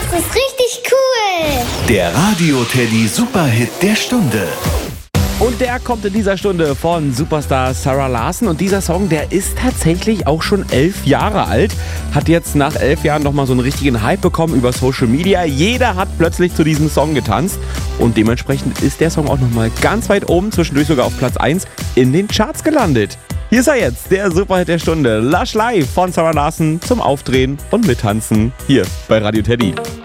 Das ist richtig cool. Der Radio Teddy Superhit der Stunde. Und der kommt in dieser Stunde von Superstar Sarah Larsson. Und dieser Song, der ist tatsächlich auch schon 11 Jahre alt. Hat jetzt nach 11 Jahren nochmal so einen richtigen Hype bekommen über Social Media. Jeder hat plötzlich zu diesem Song getanzt. Und dementsprechend ist der Song auch nochmal ganz weit oben, zwischendurch sogar auf Platz 1 in den Charts gelandet. Hier ist er jetzt, der Superhit der Stunde. Lush Live von Sarah Larsson zum Aufdrehen und Mittanzen hier bei Radio Teddy.